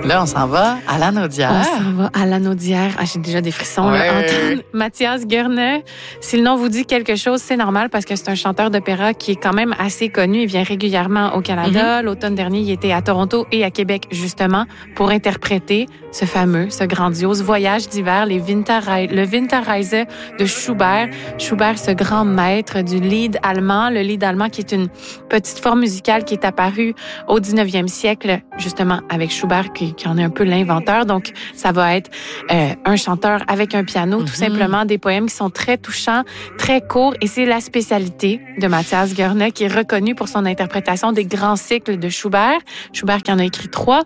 Là, on s'en va à Lanaudière. On s'en va à Lanaudière. Ah, j'ai déjà des frissons, là. Antoine Mathias Guerney. Si le nom vous dit quelque chose, c'est normal parce que c'est un chanteur d'opéra qui est quand même assez connu. Il vient régulièrement au Canada. L'automne dernier, il était à Toronto et à Québec, justement, pour interpréter ce grandiose voyage d'hiver, le Winterreise de Schubert. Schubert, ce grand maître du Lied allemand. Le Lied allemand qui est une petite forme musicale qui est apparue au 19e siècle, justement, avec Schubert, qui en est un peu l'inventeur. Donc, ça va être un chanteur avec un piano, tout simplement, des poèmes qui sont très touchants, très courts. Et c'est la spécialité de Mathias Guerney, qui est reconnu pour son interprétation des grands cycles de Schubert. Schubert qui en a écrit 3.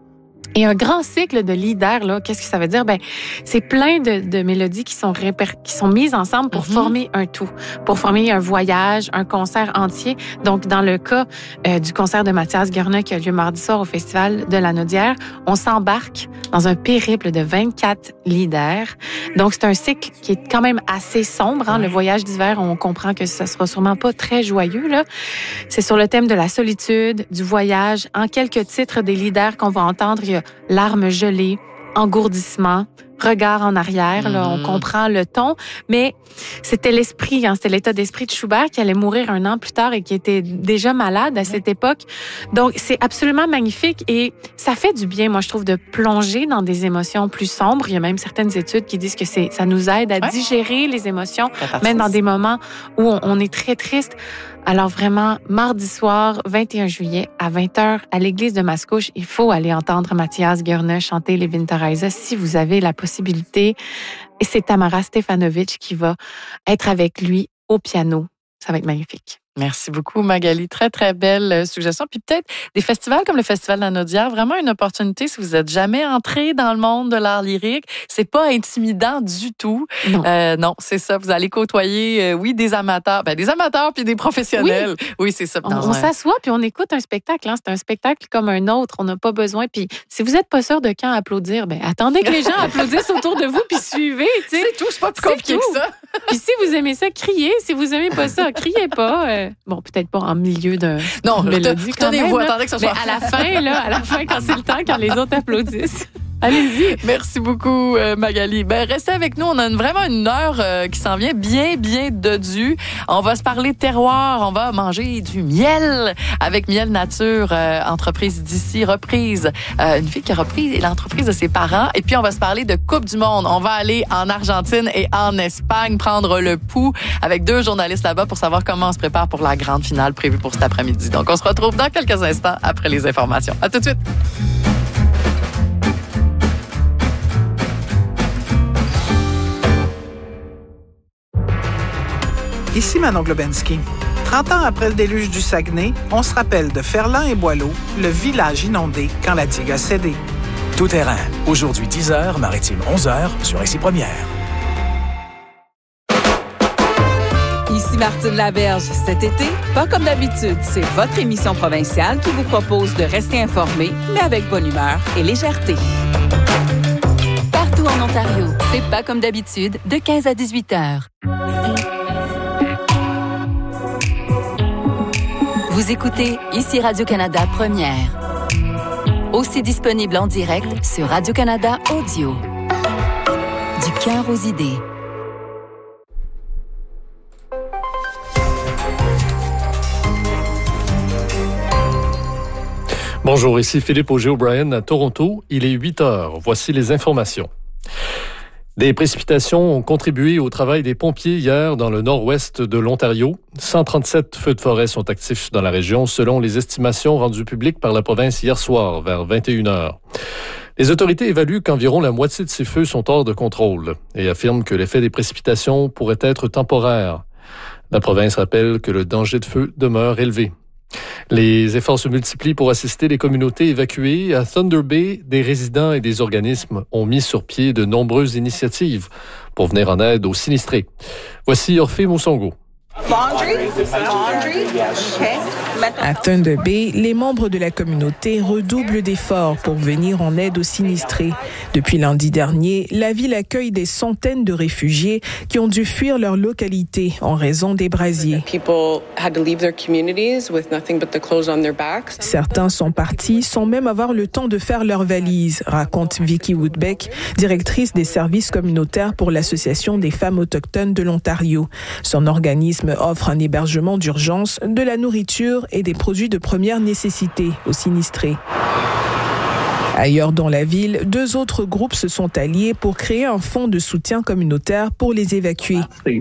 Et un grand cycle de Lieder, là, qu'est-ce que ça veut dire? Ben, c'est plein de mélodies qui sont mises ensemble pour former un tout, pour former un voyage, un concert entier. Donc, dans le cas du concert de Mathias Guerney qui a lieu mardi soir au Festival de Lanaudière, on s'embarque dans un périple de 24 Lieder. Donc, c'est un cycle qui est quand même assez sombre. Hein? Le voyage d'hiver, on comprend que ça sera sûrement pas très joyeux, là. C'est sur le thème de la solitude, du voyage. En quelques titres des Lieder qu'on va entendre, il y a larmes gelées, engourdissement, regard en arrière, là, on comprend le ton, mais c'était l'esprit, c'était l'état d'esprit de Schubert qui allait mourir 1 an plus tard et qui était déjà malade à cette époque. Donc, c'est absolument magnifique et ça fait du bien, moi, je trouve, de plonger dans des émotions plus sombres. Il y a même certaines études qui disent que ça nous aide à digérer les émotions, même dans des moments où on est très triste. Alors vraiment, mardi soir, 21 juillet, à 20h, à l'église de Mascouche, il faut aller entendre Mathias Guerney chanter les Winterreise si vous avez la possibilité. Et c'est Tamara Stefanovic qui va être avec lui au piano. Ça va être magnifique. Merci beaucoup, Magali. Très, très belle suggestion. Puis peut-être des festivals comme le Festival de Lanaudière, vraiment une opportunité si vous n'êtes jamais entré dans le monde de l'art lyrique. C'est pas intimidant du tout. Non, c'est ça. Vous allez côtoyer, des amateurs puis des professionnels. Oui, c'est ça. On s'assoit puis on écoute un spectacle. Hein. C'est un spectacle comme un autre. On n'a pas besoin. Puis si vous n'êtes pas sûr de quand applaudir, attendez que les gens applaudissent autour de vous puis suivez. T'sais. C'est tout. C'est pas plus compliqué que ça. Puis si vous aimez ça, criez. Si vous aimez pas ça, criez pas. Bon, peut-être pas en milieu de mélodie quand même. Tenez-vous, attendez que ça soit... Mais à la fin, quand c'est le temps, quand les autres applaudissent. Allez-y. Merci beaucoup, Magali. Restez avec nous. On a vraiment une heure qui s'en vient bien dodue. On va se parler terroir. On va manger du miel avec Miel Nature, entreprise d'ici, reprise. Une fille qui a repris l'entreprise de ses parents. Et puis, on va se parler de Coupe du Monde. On va aller en Argentine et en Espagne prendre le pouls avec 2 journalistes là-bas pour savoir comment on se prépare pour la grande finale prévue pour cet après-midi. Donc, on se retrouve dans quelques instants après les informations. À tout de suite. Ici Manon Globensky. 30 ans après le déluge du Saguenay, on se rappelle de Ferland et Boileau, le village inondé quand la digue a cédé. Tout terrain. Aujourd'hui 10h, maritime 11h sur Ici Première. Ici Martine Laberge. Cet été, pas comme d'habitude, c'est votre émission provinciale qui vous propose de rester informé, mais avec bonne humeur et légèreté. Partout en Ontario, c'est pas comme d'habitude, de 15 à 18 heures. Vous écoutez Ici Radio-Canada Première. Aussi disponible en direct sur Radio-Canada Audio. Du cœur aux idées. Bonjour, ici Philippe Auger-O'Brien à Toronto. Il est 8 heures. Voici les informations. Des précipitations ont contribué au travail des pompiers hier dans le nord-ouest de l'Ontario. 137 feux de forêt sont actifs dans la région selon les estimations rendues publiques par la province hier soir vers 21 heures. Les autorités évaluent qu'environ la moitié de ces feux sont hors de contrôle et affirment que l'effet des précipitations pourrait être temporaire. La province rappelle que le danger de feu demeure élevé. Les efforts se multiplient pour assister les communautés évacuées. À Thunder Bay, des résidents et des organismes ont mis sur pied de nombreuses initiatives pour venir en aide aux sinistrés. Voici Orphée Moussongo. À Thunder Bay, les membres de la communauté redoublent d'efforts pour venir en aide aux sinistrés. Depuis lundi dernier, la ville accueille des centaines de réfugiés qui ont dû fuir leur localité en raison des brasiers. Certains sont partis sans même avoir le temps de faire leurs valises, raconte Vicky Woodbeck, directrice des services communautaires pour l'Association des femmes autochtones de l'Ontario. Son organisme offre un hébergement d'urgence, de la nourriture et des produits de première nécessité aux sinistrés. Ailleurs dans la ville, 2 autres groupes se sont alliés pour créer un fonds de soutien communautaire pour les évacuer.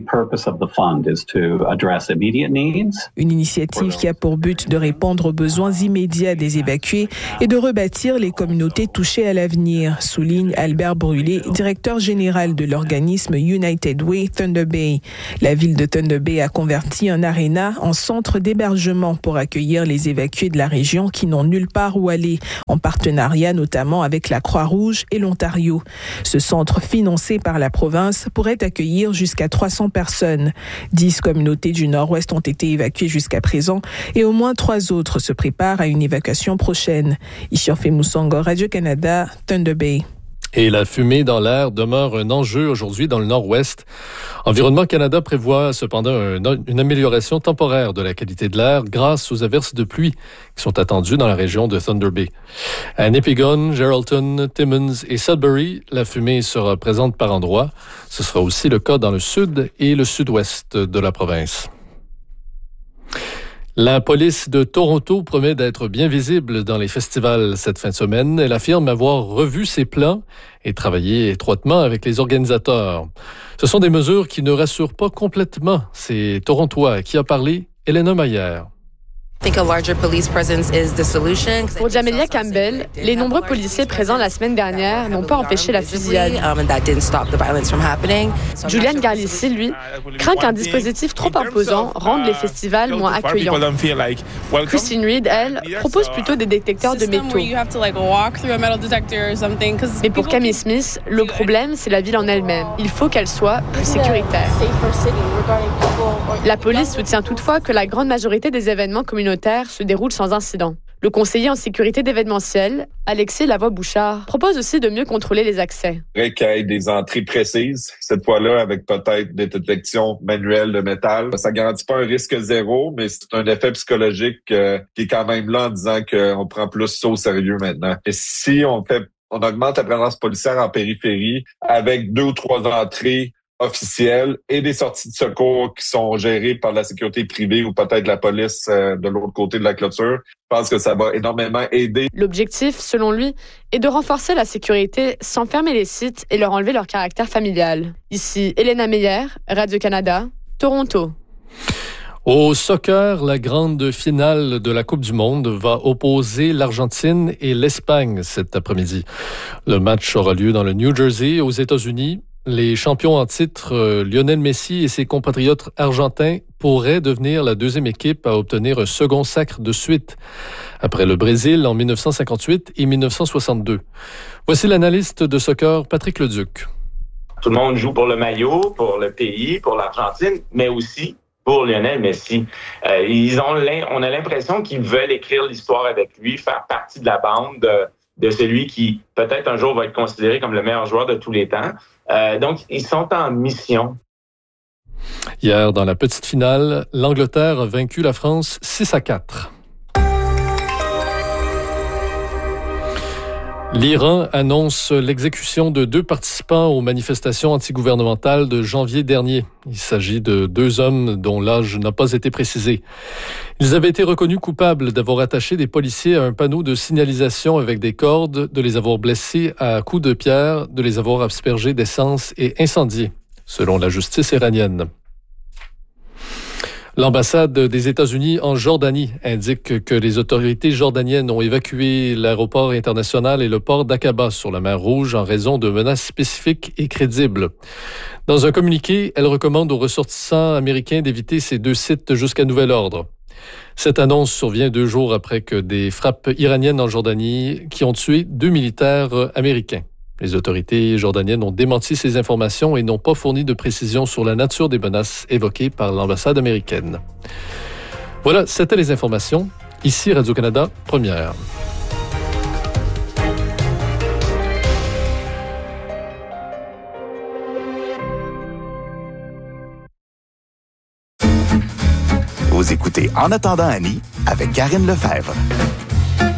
Une initiative qui a pour but de répondre aux besoins immédiats des évacués et de rebâtir les communautés touchées à l'avenir, souligne Albert Brûlé, directeur général de l'organisme United Way Thunder Bay. La ville de Thunder Bay a converti un aréna en centre d'hébergement pour accueillir les évacués de la région qui n'ont nulle part où aller, en partenariat notamment avec la Croix-Rouge et l'Ontario. Ce centre financé par la province pourrait accueillir jusqu'à 300 personnes. 10 communautés du Nord-Ouest ont été évacuées jusqu'à présent et au moins 3 autres se préparent à une évacuation prochaine. Ishiofe Moussango, Radio-Canada, Thunder Bay. Et la fumée dans l'air demeure un enjeu aujourd'hui dans le Nord-Ouest. Environnement Canada prévoit cependant une amélioration temporaire de la qualité de l'air grâce aux averses de pluie qui sont attendues dans la région de Thunder Bay. À Nipigon, Geraldton, Timmins et Sudbury, la fumée sera présente par endroits. Ce sera aussi le cas dans le sud et le sud-ouest de la province. La police de Toronto promet d'être bien visible dans les festivals cette fin de semaine. Elle affirme avoir revu ses plans et travaillé étroitement avec les organisateurs. Ce sont des mesures qui ne rassurent pas complètement ces Torontois. Qui a parlé? Elena Mayer. Pour Jamelia Campbell, les nombreux policiers présents la semaine dernière n'ont pas empêché la fusillade. Julian Garlici, lui, craint qu'un dispositif trop imposant rende les festivals moins accueillants. Christine Reed, elle, propose plutôt des détecteurs de métaux. Mais pour Camille Smith, le problème, c'est la ville en elle-même. Il faut qu'elle soit plus sécuritaire. La police soutient toutefois que la grande majorité des événements communautaires se déroulent sans incident. Le conseiller en sécurité d'événementiel, Alexis Lavoie-Bouchard, propose aussi de mieux contrôler les accès. Il faudrait qu'il y ait des entrées précises, cette fois-là avec peut-être des détections manuelles de métal. Ça ne garantit pas un risque zéro, mais c'est un effet psychologique qui est quand même là en disant qu'on prend plus ça au sérieux maintenant. Et si on augmente la présence policière en périphérie avec 2 ou 3 entrées officielles et des sorties de secours qui sont gérées par la sécurité privée ou peut-être la police de l'autre côté de la clôture, je pense que ça va énormément aider. L'objectif, selon lui, est de renforcer la sécurité sans fermer les sites et leur enlever leur caractère familial. Ici, Elena Meyer, Radio-Canada, Toronto. Au soccer, la grande finale de la Coupe du Monde va opposer l'Argentine et l'Espagne cet après-midi. Le match aura lieu dans le New Jersey, aux États-Unis. Les champions en titre, Lionel Messi et ses compatriotes argentins, pourraient devenir la 2e équipe à obtenir un second sacre de suite, après le Brésil en 1958 et 1962. Voici l'analyste de soccer Patrick Leduc. Tout le monde joue pour le maillot, pour le pays, pour l'Argentine, mais aussi pour Lionel Messi. On a l'impression qu'ils veulent écrire l'histoire avec lui, faire partie de la bande de celui qui, peut-être un jour, va être considéré comme le meilleur joueur de tous les temps. Donc, ils sont en mission. Hier, dans la petite finale, l'Angleterre a vaincu la France 6-4. L'Iran annonce l'exécution de 2 participants aux manifestations antigouvernementales de janvier dernier. Il s'agit de 2 hommes dont l'âge n'a pas été précisé. Ils avaient été reconnus coupables d'avoir attaché des policiers à un panneau de signalisation avec des cordes, de les avoir blessés à coups de pierre, de les avoir aspergés d'essence et incendiés, selon la justice iranienne. L'ambassade des États-Unis en Jordanie indique que les autorités jordaniennes ont évacué l'aéroport international et le port d'Aqaba sur la mer Rouge en raison de menaces spécifiques et crédibles. Dans un communiqué, elle recommande aux ressortissants américains d'éviter ces 2 sites jusqu'à nouvel ordre. Cette annonce survient 2 jours après que des frappes iraniennes en Jordanie qui ont tué 2 militaires américains. Les autorités jordaniennes ont démenti ces informations et n'ont pas fourni de précisions sur la nature des menaces évoquées par l'ambassade américaine. Voilà, c'était les informations. Ici Radio-Canada, première. Vous écoutez En attendant Annie avec Karine Lefebvre.